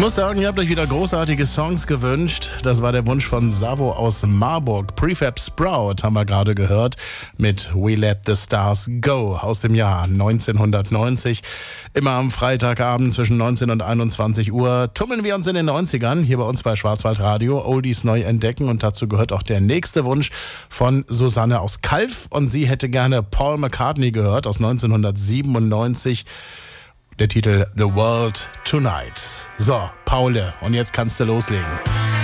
muss sagen, ihr habt euch wieder großartige Songs gewünscht. Das war der Wunsch von Savo aus Marburg. Prefab Sprout haben wir gerade gehört mit We Let the Stars Go aus dem Jahr 1990. Immer am Freitagabend zwischen 19 und 21 Uhr tummeln wir uns in den 90ern hier bei uns bei Schwarzwaldradio. Oldies neu entdecken und dazu gehört auch der nächste Wunsch von Susanne aus Kalf. Und sie hätte gerne Paul McCartney gehört aus 1997. Der Titel The World Tonight. So, Paule, und jetzt kannst du loslegen.